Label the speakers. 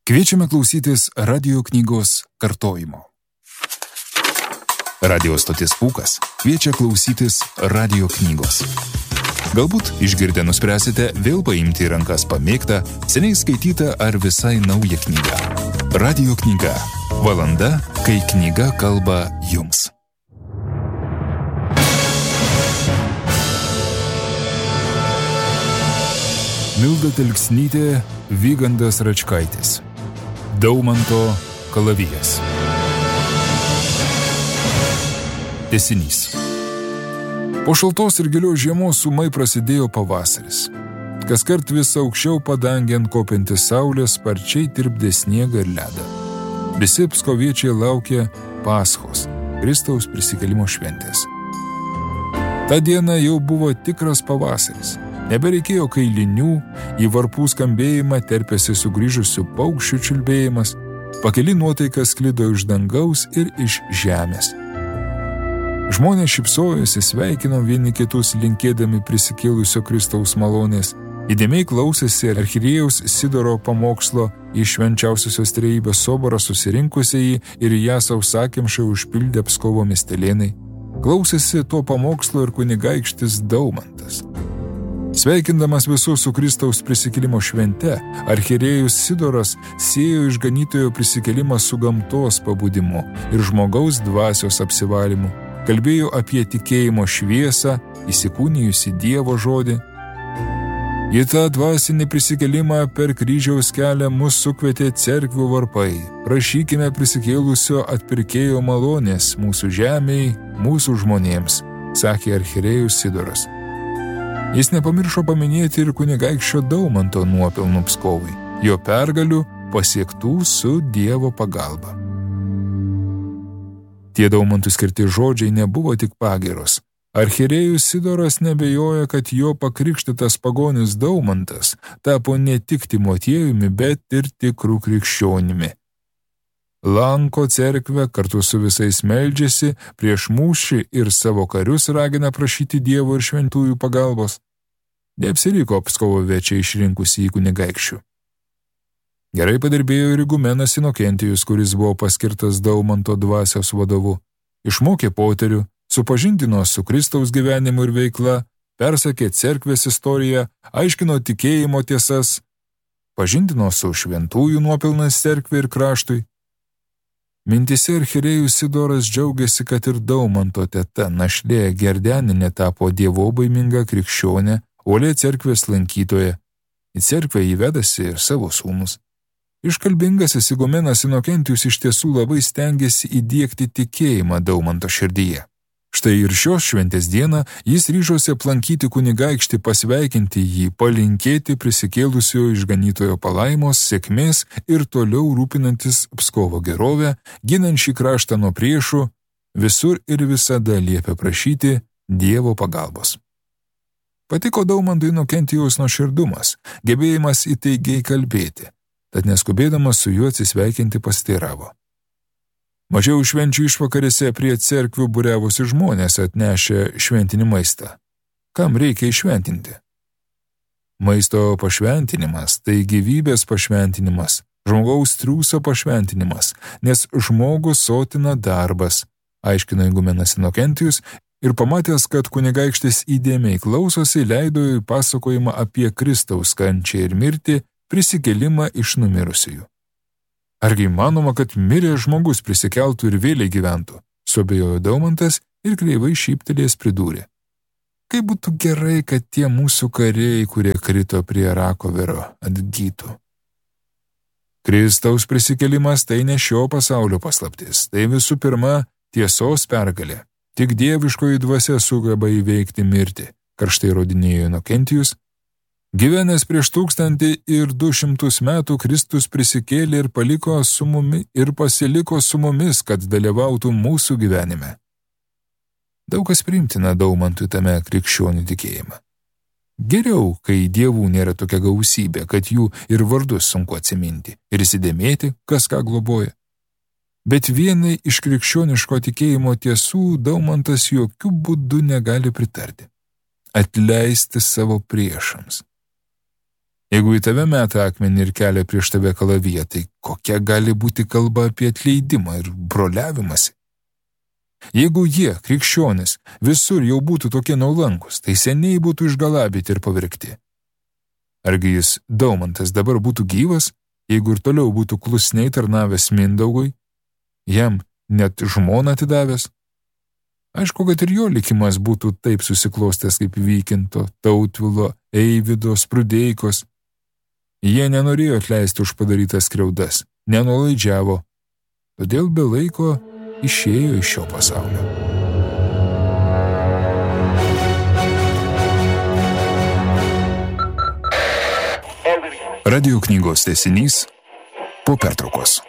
Speaker 1: Kviečiame klausytis radio knygos kartojimo. Radio stotis Pūkas kviečia klausytis radio knygos. Galbūt išgirdę nuspręsite vėl paimti į rankas pamėgtą, seniai skaitytą ar visai naują knygą. Radio knyga. Valanda, kai knyga kalba jums. Milda Telksnytė, Vygandas Račkaitis. Daumanto kalavijas. Tęsinys. Po šaltos ir gilios žiemos ūmai prasidėjo pavasaris. Kaskart vis aukščiau padangėn kopiantis saulės sparčiai tirpdė sniegą ir ledą. Visi pskoviečiai laukė Paschos, Kristaus prisikėlimo šventės. Ta diena jau buvo tikras pavasaris. Nebereikėjo kailinių, į varpų skambėjimą terpėsi sugrįžusių paukščių čiulbėjimas, pakeli nuotaika sklido iš dangaus ir iš žemės. Žmonės šypsojosi, sveikino vieni kitus, linkėdami prisikėlusio Kristaus malonės, įdėmiai klausėsi archierėjaus Sidoro pamokslo į švenčiausiosios trejybės soborą susirinkusieji ir ją sausakimšai užpildė Pskovo miestelėnai. Klausėsi to pamokslo ir kunigaikštis Daumantas. Sveikindamas visus su Kristaus prisikėlimo švente, archierėjus Sidoras siejo išganytojo prisikėlimą su gamtos pabudimu ir žmogaus dvasios apsivalymu, kalbėjo apie tikėjimo šviesą, įsikūnijusi Dievo žodį. Į tą dvasinį prisikėlimą per kryžiaus kelią mus sukvietė cerkvių varpai. Prašykime prisikėlusio atpirkėjo malonės mūsų žemei, mūsų žmonėms, sakė archierėjus Sidoras. Jis nepamiršo paminėti ir kunigaikščio Daumanto nuopelnų Pskovui, jo pergalių pasiektų su Dievo pagalba. Tie Daumantui skirti žodžiai nebuvo tik pagyros. Archierėjus Sidoras nebejoja, kad jo pakrikštytas pagonis Daumantas tapo ne tik Timotiejumi, bet ir tikrų krikščionimi. Lanko cerkvę, kartu su visais meldžiasi, prieš mūšį ir savo karius ragina prašyti Dievo ir šventųjų pagalbos. Neapsiriko Pskovo večiai išrinkusi į kunigaikščių. Gerai padirbėjo ir igumenas Inokentijus, kuris buvo paskirtas Daumanto dvasios vadovu. Išmokė poterių, supažindino su Kristaus gyvenimu ir veikla, persakė cerkvės istoriją, aiškino tikėjimo tiesas, pažindino su šventųjų nuopelnais cerkvė ir kraštui. Mintise archierėjus Sidoras džiaugiasi, kad ir Daumanto teta našlė Gerdeninė tapo dievobaiminga krikščionė, uolė cerkvės lankytoja. Į cerkvę įvedasi ir savo sūnus. Iškalbingasis igumenas Inokentijus iš tiesų labai stengiasi įdiegti tikėjimą Daumanto širdyje. Štai ir šios šventės dieną jis ryžosi aplankyti kunigaikštį, pasveikinti jį, palinkėti prisikėlusio išganytojo palaimos, sėkmės ir toliau rūpinantis Pskovo gerovę, ginant šį kraštą nuo priešų, visur ir visada liepia prašyti Dievo pagalbos. Patiko Daumantui Inokentijaus nuoširdumas, gebėjimas įtaigiai kalbėti, tad neskubėdamas su juo atsisveikinti pasiteiravo. Mažiau švenčių išvakarėse prie cerkvių būriavosi žmonės atnešę šventinį maistą. Kam reikia išventinti? Maisto pašventinimas tai gyvybės pašventinimas, žmogaus triūso pašventinimas, nes žmogų sotina darbas, aiškino igumenas Inokentijus ir pamatęs, kad kunigaikštis įdėmiai klausosi, leido į pasakojimą apie Kristaus kančią ir mirtį, prisikėlimą iš numirusiųjų. Argi įmanoma, kad miręs žmogus prisikeltų ir vėliai gyventų, suabejojo Daumantas ir kreivai šyptelėjęs pridūrė. Kaip būtų gerai, kad tie mūsų kariai, kurie krito prie Rakovero, atgytų. Kristaus prisikėlimas tai ne šio pasaulio paslaptis, tai visų pirma tiesos pergalė. Tik dieviškoji dvasia sugeba įveikti mirtį, karštai įrodinėjo Inokentijus. Gyvenęs prieš 1200 metų Kristus prisikėlė ir pasiliko su mumis, kad dalyvautų mūsų gyvenime. Daug kas priimtina Daumantui tame krikščionių tikėjimą. Geriau, kai dievų nėra tokia gausybė, kad jų ir vardus sunku atsiminti ir įsidėmėti, kas ką globoja. Bet vienai iš krikščioniško tikėjimo tiesų Daumantas jokių būdų negali pritarti. Atleisti savo priešams. Jeigu į tave meta akmenį ir kelia prieš tave kalaviją, tai kokia gali būti kalba apie atleidimą ir broliavimąsi? Jeigu jie, krikščionis, visur jau būtų tokie nuolankus, tai seniai būtų išgalabyti ir pavirkti. Argi jis, Daumantas, dabar būtų gyvas, jeigu ir toliau būtų klusniai tarnavęs Mindaugui, jam net žmoną atidavęs? Aišku, kad ir jo likimas būtų taip susiklostęs kaip Vykinto, Tautvilo, Eivydo, Sprudeikos. Jie nenorėjo atleisti už padarytas skriaudas, nenuolaidžiavo, todėl be laiko išėjo iš šio pasaulio. Radio knygos tęsinys po pertraukos.